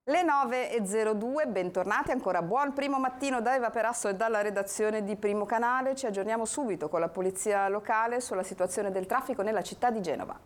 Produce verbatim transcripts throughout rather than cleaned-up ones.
Le nove e zero due, bentornati, ancora buon primo mattino da Eva Perasso e dalla redazione di Primo Canale. Ci aggiorniamo subito con la polizia locale sulla situazione del traffico nella città di Genova.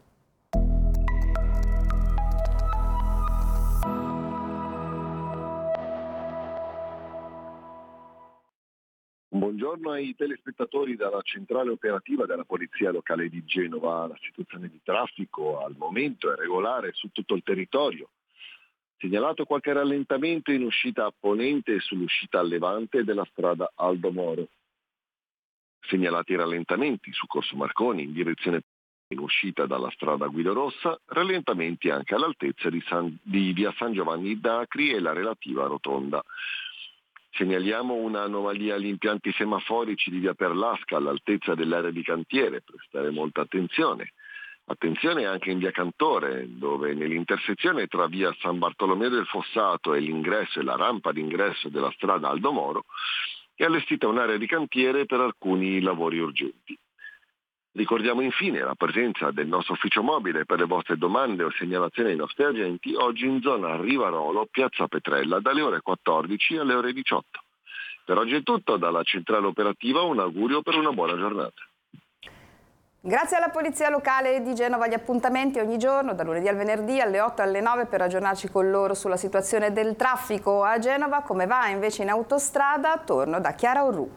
Buongiorno ai telespettatori dalla centrale operativa della Polizia Locale di Genova. La situazione di traffico al momento è regolare su tutto il territorio. Segnalato qualche rallentamento in uscita a Ponente e sull'uscita a Levante della strada Aldo Moro. Segnalati rallentamenti su Corso Marconi in direzione in uscita dalla strada Guido Rossa, rallentamenti anche all'altezza di, San, di via San Giovanni d'Acri e la relativa rotonda. Segnaliamo un'anomalia agli impianti semaforici di via Perlasca all'altezza dell'area di cantiere, prestare molta attenzione. Attenzione anche in via Cantore, dove nell'intersezione tra via San Bartolomeo del Fossato e l'ingresso e la rampa d'ingresso della strada Aldo Moro è allestita un'area di cantiere per alcuni lavori urgenti. Ricordiamo infine la presenza del nostro ufficio mobile per le vostre domande o segnalazioni ai nostri agenti oggi in zona Rivarolo, piazza Petrella, dalle ore quattordici alle ore diciotto. Per oggi è tutto, dalla centrale operativa un augurio per una buona giornata. Grazie alla Polizia Locale di Genova, gli appuntamenti ogni giorno, da lunedì al venerdì alle otto alle nove per aggiornarci con loro sulla situazione del traffico a Genova. Come va invece in autostrada? Torno da Chiara Orru.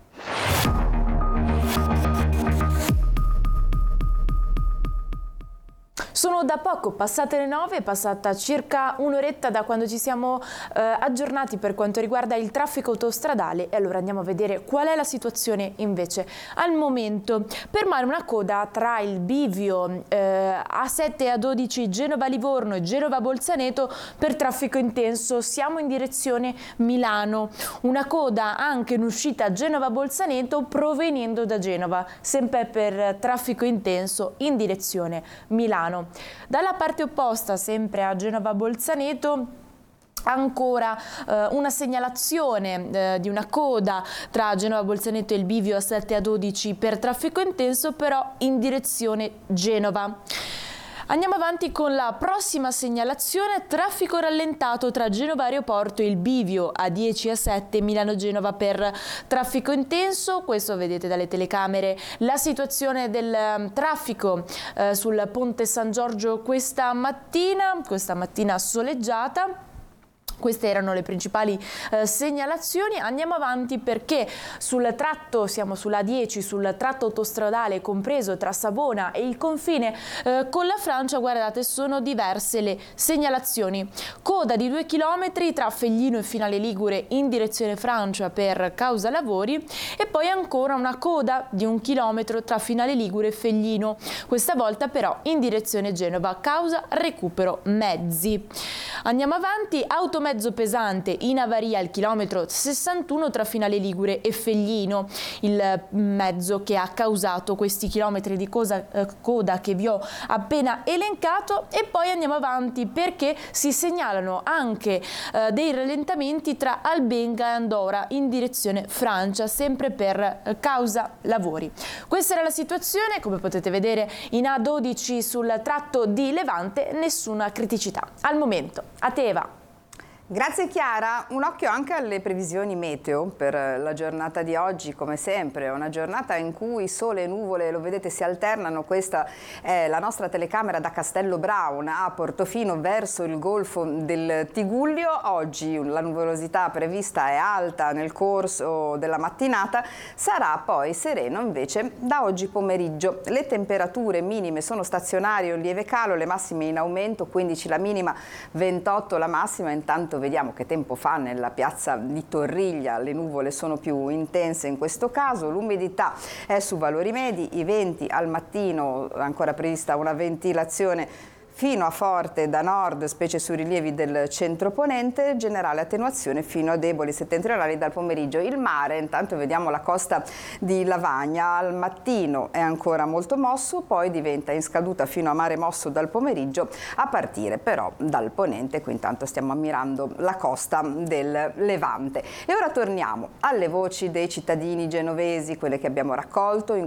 Sono da poco passate le nove, è passata circa un'oretta da quando ci siamo eh, aggiornati per quanto riguarda il traffico autostradale e allora andiamo a vedere qual è la situazione invece al momento. Permane una coda tra il bivio eh, A sette e A dodici Genova-Livorno e Genova-Bolzaneto per traffico intenso, siamo in direzione Milano. Una coda anche in uscita Genova-Bolzaneto provenendo da Genova, sempre per traffico intenso in direzione Milano. Dalla parte opposta, sempre a Genova-Bolzaneto, ancora eh, una segnalazione eh, di una coda tra Genova Bolzaneto e il bivio A sette e A dodici per traffico intenso, però in direzione Genova. Andiamo avanti con la prossima segnalazione, traffico rallentato tra Genova Aeroporto e il bivio A dieci e A sette Milano-Genova per traffico intenso. Questo vedete dalle telecamere la situazione del um, traffico eh, sul Ponte San Giorgio questa mattina, questa mattina soleggiata. Queste erano le principali eh, segnalazioni. Andiamo avanti perché sul tratto, siamo sulla dieci, sul tratto autostradale compreso tra Savona e il confine eh, con la Francia, guardate, sono diverse le segnalazioni. Coda di due chilometri tra Feglino e Finale Ligure in direzione Francia per causa lavori e poi ancora una coda di un chilometro tra Finale Ligure e Feglino, questa volta però in direzione Genova, causa recupero mezzi. Andiamo avanti, automezzo mezzo pesante in avaria al chilometro sessantuno tra Finale Ligure e Feglino, il mezzo che ha causato questi chilometri di cosa, eh, coda che vi ho appena elencato. E poi andiamo avanti perché si segnalano anche eh, dei rallentamenti tra Albenga e Andora in direzione Francia, sempre per eh, causa lavori. Questa era la situazione, come potete vedere in A dodici sul tratto di Levante nessuna criticità al momento. A te Eva. Grazie Chiara, un occhio anche alle previsioni meteo per la giornata di oggi, come sempre, è una giornata in cui sole e nuvole, lo vedete, si alternano. Questa è la nostra telecamera da Castello Brown a Portofino verso il golfo del Tigullio. Oggi la nuvolosità prevista è alta nel corso della mattinata, sarà poi sereno invece da oggi pomeriggio. Le temperature minime sono stazionarie, un lieve calo, le massime in aumento, quindici la minima, ventotto la massima. Intanto vediamo che tempo fa nella piazza di Torriglia, le nuvole sono più intense in questo caso, l'umidità è su valori medi, i venti al mattino, ancora prevista una ventilazione fino a forte da nord, specie sui rilievi del centro-ponente, generale attenuazione fino a deboli settentrionali dal pomeriggio. Il mare, intanto vediamo la costa di Lavagna, al mattino è ancora molto mosso, poi diventa in scaduta fino a mare mosso dal pomeriggio, a partire però dal ponente. Qui intanto stiamo ammirando la costa del Levante. E ora torniamo alle voci dei cittadini genovesi, quelle che abbiamo raccolto in